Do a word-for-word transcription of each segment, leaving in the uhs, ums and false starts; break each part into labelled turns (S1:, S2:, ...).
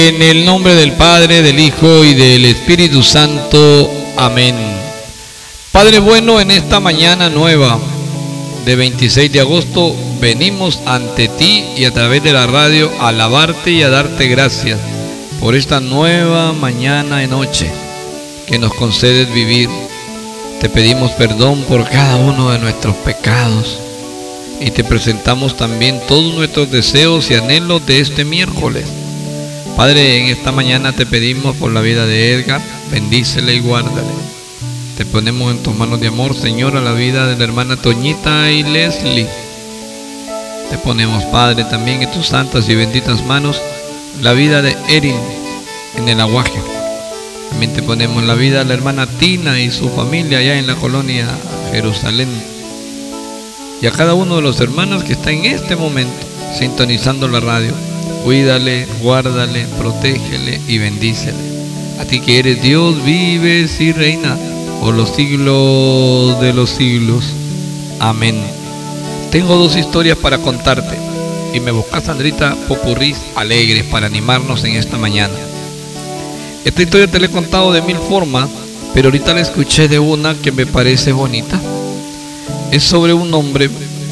S1: En el nombre del Padre, del Hijo y del Espíritu Santo. Amén. Padre bueno, en esta mañana nueva de veintiséis de agosto, venimos ante ti y a través de la radio a alabarte y a darte gracias por esta nueva mañana y noche que nos concedes vivir. Te pedimos perdón por cada uno de nuestros pecados y te presentamos también todos nuestros deseos y anhelos de este miércoles. Padre, en esta mañana te pedimos por la vida de Edgar, bendícele y guárdale. Te ponemos en tus manos de amor, Señor, a la vida de la hermana Toñita y Leslie. Te ponemos, Padre, también en tus santas y benditas manos la vida de Erin en el Aguaje. También te ponemos la vida de la hermana Tina y su familia allá en la colonia Jerusalén. Y a cada uno de los hermanos que está en este momento sintonizando la radio. Cuídale, guárdale, protégele y bendícele. A ti que eres Dios, vives y reina por los siglos de los siglos. Amén. Tengo dos historias para contarte y me buscas, Sandrita, popurrís alegres para animarnos en esta mañana. Esta historia te la he contado de mil formas, pero ahorita la escuché de una que me parece bonita. Es sobre un hombre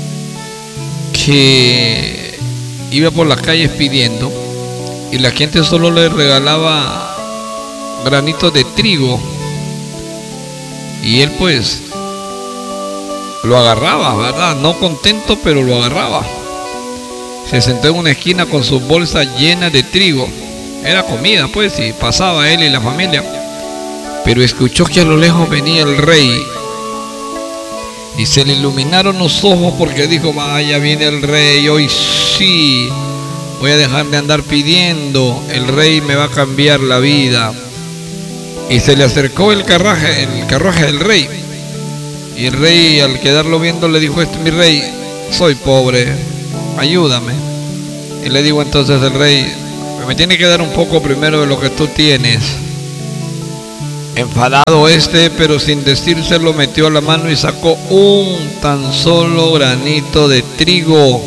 S1: que iba por las calles pidiendo y la gente solo le regalaba granitos de trigo y él pues lo agarraba, ¿verdad? No contento, pero lo agarraba. Se sentó en una esquina con sus bolsas llenas de trigo. Era comida pues, y pasaba él y la familia, pero escuchó que a lo lejos venía el rey y se le iluminaron los ojos porque dijo: vaya, viene el rey, hoy sí voy a dejar de andar pidiendo, el rey me va a cambiar la vida. Y se le acercó el carruaje, el carruaje del rey, y el rey, al quedarlo viendo, le dijo: este mi rey, soy pobre, ayúdame. Y le digo entonces el rey: me tiene que dar un poco primero de lo que tú tienes. Enfadado este, pero sin decírselo, metió la mano y sacó un tan solo granito de trigo.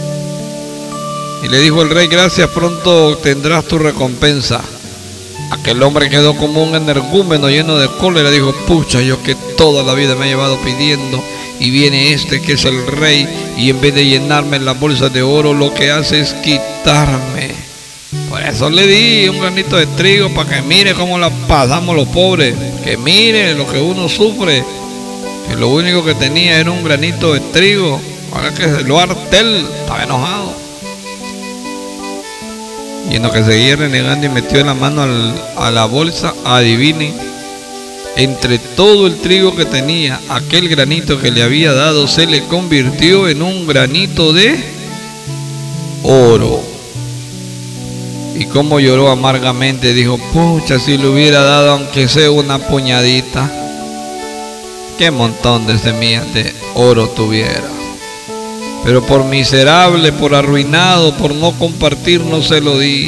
S1: Y le dijo el rey: gracias, pronto tendrás tu recompensa. Aquel hombre quedó como un energúmeno lleno de cólera. Dijo: pucha, yo que toda la vida me he llevado pidiendo, y viene este que es el rey, y en vez de llenarme las bolsas de oro, lo que hace es quitarme. Por eso le di un granito de trigo, para que mire cómo la pasamos los pobres, que mire lo que uno sufre, que lo único que tenía era un granito de trigo. Ahora que se lo hartel, estaba enojado. Y en lo que seguía renegando y metió la mano al, a la bolsa, adivinen, entre todo el trigo que tenía, aquel granito que le había dado se le convirtió en un granito de oro. Y como lloró amargamente, dijo: pucha, si le hubiera dado aunque sea una puñadita, qué montón de semillas de oro tuviera. Pero por miserable, por arruinado, por no compartir, no se lo di.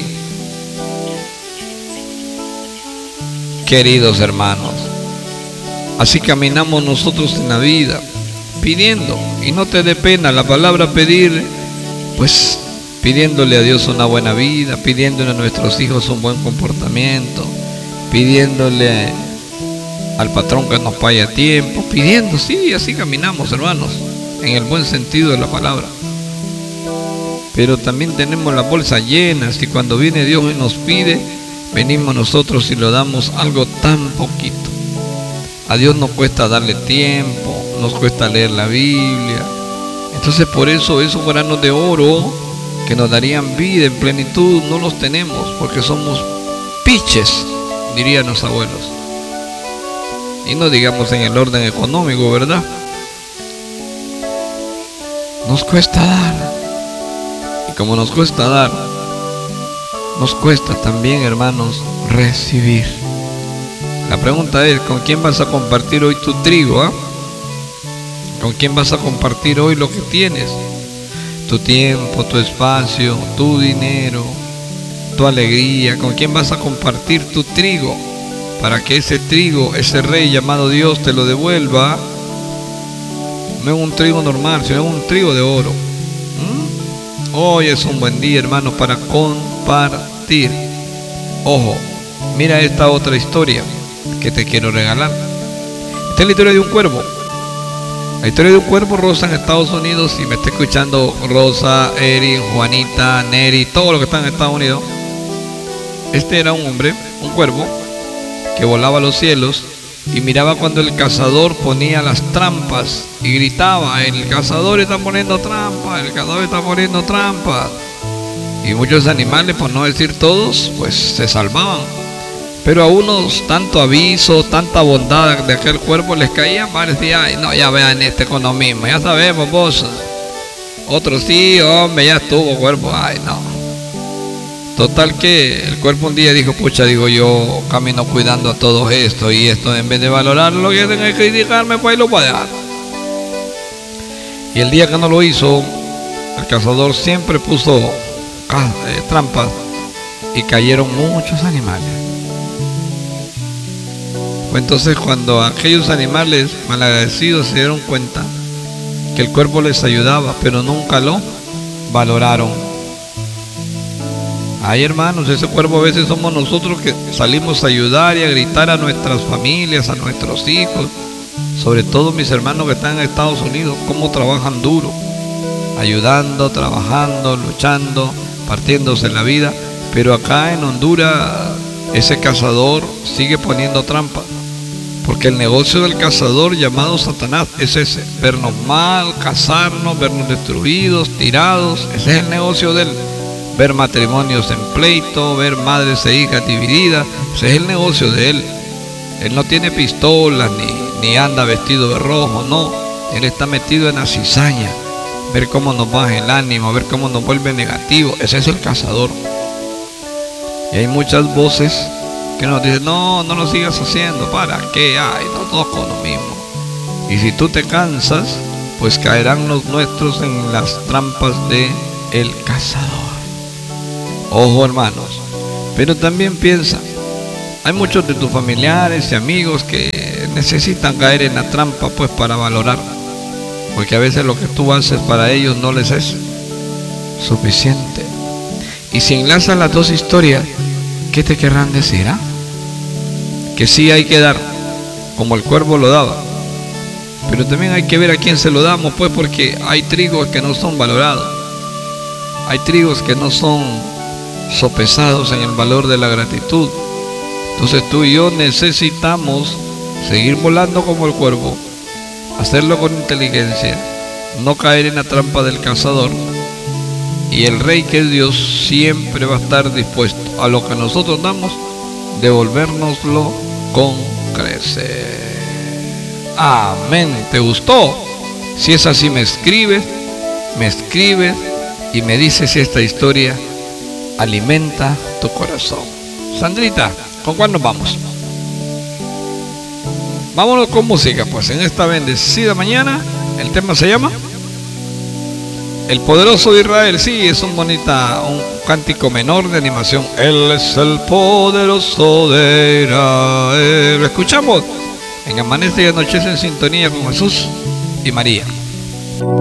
S1: Queridos hermanos, así caminamos nosotros en la vida, pidiendo. Y no te dé pena la palabra pedir, pues pidiéndole a Dios una buena vida, pidiéndole a nuestros hijos un buen comportamiento, pidiéndole al patrón que nos pague a tiempo, pidiendo, sí, así caminamos, hermanos, en el buen sentido de la palabra. Pero también tenemos la bolsa llena, y cuando viene Dios y nos pide, venimos nosotros y le damos algo tan poquito. A Dios nos cuesta darle tiempo, nos cuesta leer la Biblia. Entonces por eso esos granos de oro que nos darían vida en plenitud no los tenemos, porque somos piches, dirían los abuelos. Y no digamos en el orden económico, ¿verdad? Nos cuesta dar. Y como nos cuesta dar, nos cuesta también, hermanos, recibir. La pregunta es: ¿con quién vas a compartir hoy tu trigo? ¿eh? ¿Con quién vas a compartir hoy lo que tienes? Tu tiempo, tu espacio, tu dinero, tu alegría. ¿Con quién vas a compartir tu trigo? Para que ese trigo, ese rey llamado Dios, te lo devuelva. No es un trigo normal, sino un trigo de oro. ¿Mm? Hoy es un buen día, hermanos, para compartir. Ojo, mira esta otra historia que te quiero regalar. Esta es la historia de un cuervo. La historia de un cuervo, Rosa, en Estados Unidos. Y me está escuchando Rosa, Eri, Juanita, Neri, todos los que están en Estados Unidos. Este era un hombre, un cuervo, que volaba a los cielos y miraba cuando el cazador ponía las trampas y gritaba: el cazador está poniendo trampas, el cazador está poniendo trampas. Y muchos animales, por no decir todos, pues se salvaban. Pero a unos tanto aviso, tanta bondad de aquel cuervo les caía, parecía: ay, no, ya vean este economismo, ya sabemos vos. Otros sí, hombre, ya estuvo cuervo, ay no. Total que el cuerpo un día dijo: pucha, digo, yo camino cuidando a todo esto, y esto en vez de valorarlo, lo que hacen es criticarme, pues ahí lo voy a dejar. Y el día que no lo hizo, el cazador siempre puso eh, trampas y cayeron muchos animales. Pues entonces, cuando aquellos animales malagradecidos se dieron cuenta que el cuerpo les ayudaba, pero nunca lo valoraron. Ay, hermanos, ese cuervo a veces somos nosotros que salimos a ayudar y a gritar a nuestras familias, a nuestros hijos, sobre todo mis hermanos que están en Estados Unidos, cómo trabajan duro, ayudando, trabajando, luchando, partiéndose la vida. Pero acá en Honduras ese cazador sigue poniendo trampas, porque el negocio del cazador llamado Satanás es ese: vernos mal, cazarnos, vernos destruidos, tirados. Ese es el negocio de él. Ver matrimonios en pleito, ver madres e hijas divididas. Ese es el negocio de él. Él no tiene pistolas ni, ni anda vestido de rojo, no. Él está metido en la cizaña, ver cómo nos baja el ánimo, ver cómo nos vuelve negativo. Ese es el cazador. Y hay muchas voces que nos dicen: no, no lo sigas haciendo, ¿para qué? Ay, no todos con lo mismo. Y si tú te cansas, pues caerán los nuestros en las trampas de el cazador. Ojo, hermanos, pero también piensa: hay muchos de tus familiares y amigos que necesitan caer en la trampa, pues, para valorar, porque a veces lo que tú haces para ellos no les es suficiente. Y si enlazas las dos historias, ¿qué te querrán decir? ¿Ah? Que sí hay que dar, como el cuervo lo daba, pero también hay que ver a quién se lo damos, pues, porque hay trigos que no son valorados, hay trigos que no son sopesados en el valor de la gratitud. Entonces tú y yo necesitamos seguir volando como el cuervo, hacerlo con inteligencia, no caer en la trampa del cazador, y el Rey, que es Dios, siempre va a estar dispuesto a lo que nosotros damos, devolvérnoslo con crecer. Amén. ¿Te gustó? Si es así, me escribes, me escribes y me dices si esta historia alimenta tu corazón. Sandrita, ¿con cuál nos vamos? Vámonos con música, pues, en esta bendecida mañana. El tema se llama El Poderoso de Israel. Sí, es un bonita, un cántico menor de animación. Él es el poderoso de Israel. Lo escuchamos en Amanece y Anochece en sintonía con Jesús y María.